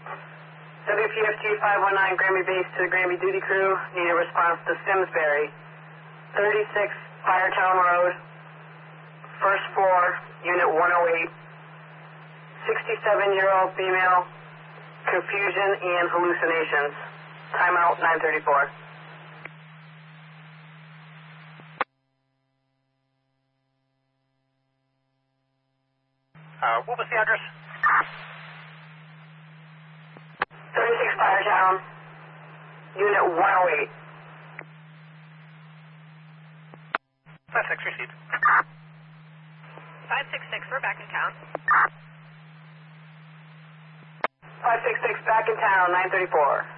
WPFG 519 Granby Base to the Granby Duty Crew. Need a response to Simsbury. 36 Firetown Road. First floor, Unit 108. 67-year-old female. Confusion and hallucinations. Timeout 9:34. What was the address? 36 Firetown, Unit 108. 56 received. 566, we're back in town. 566 back in town, 9:34.